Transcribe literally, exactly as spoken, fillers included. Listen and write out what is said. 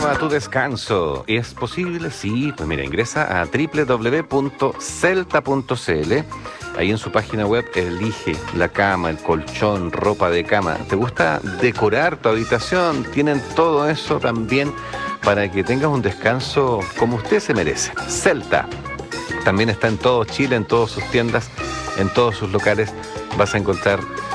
cama a tu descanso. ¿Es posible? Sí, pues mira, ingresa a doble u doble u doble u punto celta punto c l. Ahí en su página web elige la cama, el colchón, ropa de cama. ¿Te gusta decorar tu habitación? Tienen todo eso también para que tengas un descanso como usted se merece. Celta. También está en todo Chile, en todas sus tiendas, en todos sus locales. Vas a encontrar